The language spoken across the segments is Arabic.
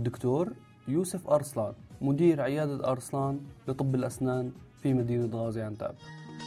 الدكتور يوسف أرسلان، مدير عيادة أرسلان لطب الأسنان في مدينة غازي عنتاب.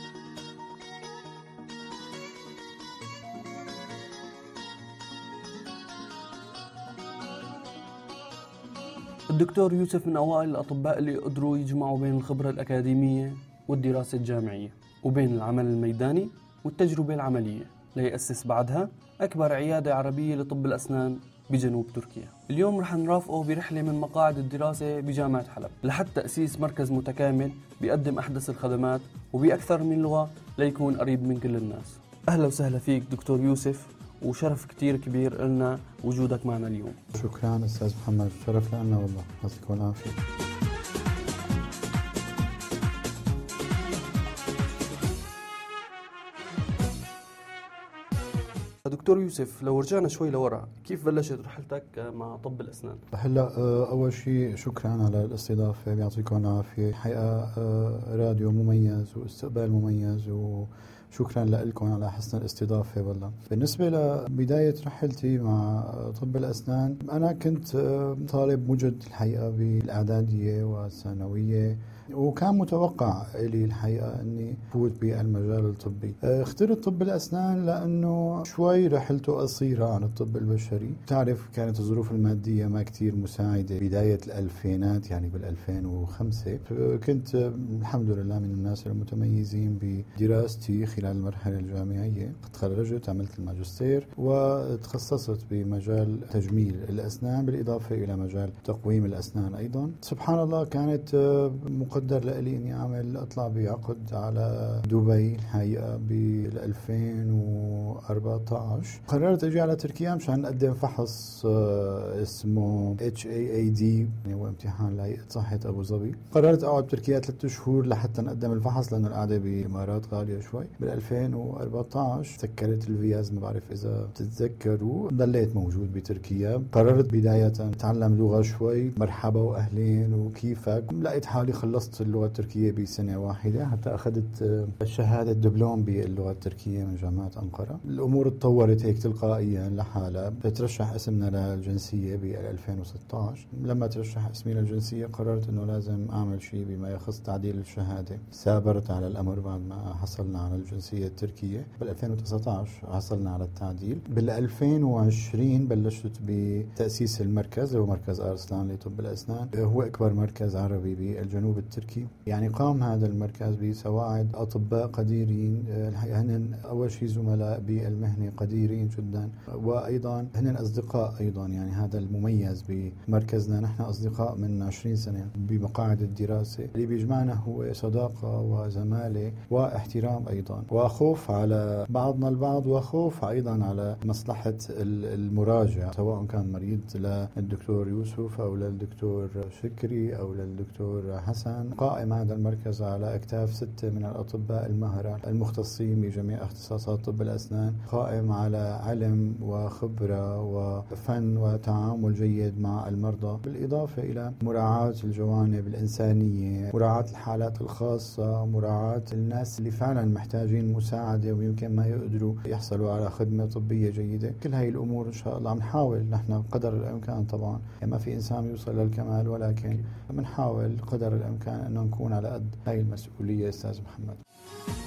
الدكتور يوسف من أوائل الأطباء اللي قدروا يجمعوا بين الخبرة الأكاديمية والدراسة الجامعية وبين العمل الميداني والتجربة العملية ليأسس بعدها أكبر عيادة عربية لطب الأسنان بجنوب تركيا. اليوم رح نرافقه برحلة من مقاعد الدراسة بجامعة حلب لحد تأسيس مركز متكامل بيقدم أحدث الخدمات وبأكثر من لغة ليكون قريب من كل الناس. أهلا وسهلا فيك دكتور يوسف، وشرف كتير كبير لنا وجودك معنا اليوم. شكرا أستاذ محمد، شرف لنا والله، يعطيكم العافية. دكتور يوسف، لو رجعنا شوي لورا، كيف بلشت رحلتك مع طب الأسنان؟ هلا أول شيء شكرا على الاستضافة، يعطيكم العافية. حقيقة راديو مميز واستقبال مميز، وشكرا لكم على حسن الاستضافة والله. بالنسبة لبداية رحلتي مع طب الأسنان، أنا كنت طالب مجد الحقيقة بالإعدادية والثانوية، وكان متوقع لي الحقيقة أني فوت بالمجال الطبي. اخترت طب الأسنان لأنه شوي رحلته قصيرة عن الطب البشري. تعرف كانت الظروف المادية ما كتير مساعدة بداية الألفينات، يعني بال2005. كنت الحمد لله من الناس المتميزين بدراستي خلال المرحلة الجامعية. تخرجت، عملت الماجستير وتخصصت بمجال تجميل الأسنان بالإضافة إلى مجال تقويم الأسنان أيضا. سبحان الله كانت مقدر لي إني أطلع بعقد على دبي الحقيقة بال2014. قررت أجي على تركيا مشان أقدم فحص اسمه HAAD، هو امتحان لهيئة صحة أبو ظبي. قررت أقعد بتركيا 3 شهور لحتى نقدم الفحص، لأنه القعدة بالإمارات غالية شوي. بال2014 سكرت الفيز، ما بعرف إذا بتتذكروا. ضليت موجود بتركيا. قررت بداية أتعلم لغة شوي، مرحبا وأهلين وكيفك. لقيت حالي خلصت اللغة التركية بسنة واحدة، حتى أخذت شهادة دبلوم باللغة التركية من جامعة أنقرة. الأمور تطورت هيك تلقائيا لحالها. بترشح اسمنا للجنسية بال2016. لما ترشح اسمي للجنسية قررت أنه لازم أعمل شيء بما يخص تعديل الشهادة. سابرت على الأمر بعد ما حصلنا على الجنسية التركية. بال2019 حصلنا على التعديل. بال2020 بلشت بتأسيس المركز، هو مركز أرسلان لطب الأسنان. هو أكبر مركز عربي بالجنوب التركي. يعني قام هذا المركز بسواعد أطباء قديرين، هن أول شيء زملاء بالمهنة قديرين جدا، وأيضا هن أصدقاء أيضا. يعني هذا المميز بمركزنا، نحن أصدقاء من 20 سنة بمقاعد الدراسة. اللي بيجمعنا هو صداقة وزمالة واحترام أيضا، وخوف على بعضنا البعض، وخوف أيضا على مصلحة المراجع، سواء كان مريض للدكتور يوسف أو للدكتور شكري أو للدكتور حسن. قائم هذا المركز على أكتاف 6 من الأطباء الماهرة المختصين بجميع اختصاصات طب الأسنان، قائم على علم وخبرة وفن وتعامل جيد مع المرضى، بالإضافة إلى مراعاة الجوانب الإنسانية، مراعاة الحالات الخاصة، مراعاة الناس اللي فعلا محتاجين مساعدة ويمكن ما يقدروا يحصلوا على خدمة طبية جيدة. كل هاي الأمور إن شاء الله بنحاول نحن قدر الإمكان. طبعا يعني ما في إنسان يوصل للكمال، ولكن بنحاول قدر الإمكان أنه نكون على قد هاي المسؤولية. أستاذ محمد.